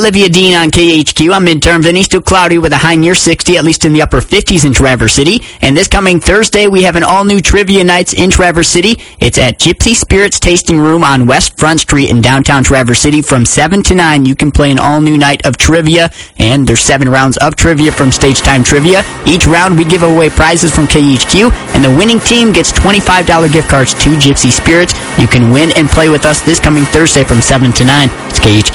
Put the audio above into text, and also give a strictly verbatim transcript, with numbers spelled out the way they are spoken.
Olivia Dean on K H Q. I'm midterm Vinny, still cloudy with a high near sixty, at least in the upper fifties in Traverse City. And this coming Thursday, we have an all-new trivia nights in Traverse City. It's at Gypsy Spirits Tasting Room on West Front Street in downtown Traverse City from seven to nine. You can play an all-new night of trivia, and there's seven rounds of trivia from Stage Time Trivia. Each round, we give away prizes from K H Q, and the winning team gets twenty-five dollars gift cards to Gypsy Spirits. You can win and play with us this coming Thursday from seven to nine. It's K H Q.